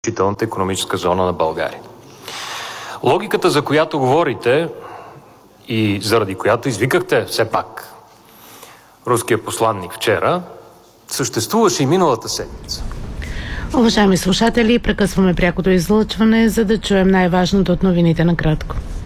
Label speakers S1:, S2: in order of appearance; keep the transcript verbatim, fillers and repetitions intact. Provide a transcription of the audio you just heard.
S1: изключителната икономическа зона на България. Логиката, за която говорите и заради която извикахте все пак руския посланник вчера, съществуваше и миналата седмица.
S2: Уважаеми слушатели, прекъсваме прякото излъчване, за да чуем най-важното от новините накратко.